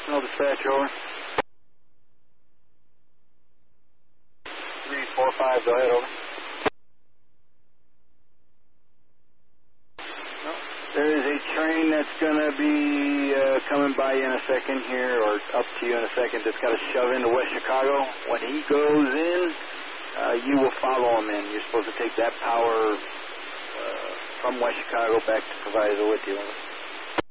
Personal dispatcher, over. 345, go ahead, over. There is a train that's going to be coming by you in a second here, or up to you in a second, that's got to shove into West Chicago. When he goes in, you will follow him in. You're supposed to take that power from West Chicago back to Proviso with you.